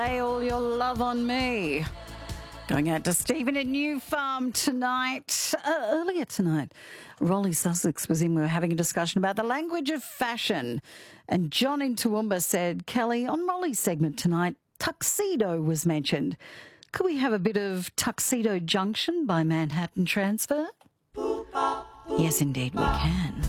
Lay all your love on me. Going out to Stephen at New Farm tonight. Earlier tonight, Rolly Sussex was in. We were having a discussion about the language of fashion. And John in Toowoomba said, Kelly, on Rolly's segment tonight, tuxedo was mentioned. Could we have a bit of Tuxedo Junction by Manhattan Transfer? Yes, indeed, we can.